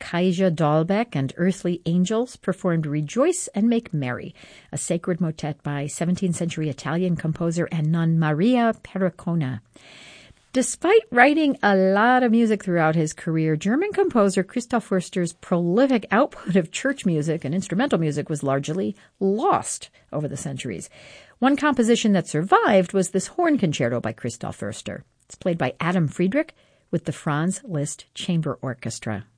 Kajsa Dahlbeck and Earthly Angels performed Rejoice and Make Merry, a sacred motet by 17th century Italian composer and nun Maria Pericona. Despite writing a lot of music throughout his career, German composer Christoph Foerster's prolific output of church music and instrumental music was largely lost over the centuries. One composition that survived was this horn concerto by Christoph Foerster. It's played by Adam Friedrich with the Franz Liszt Chamber Orchestra.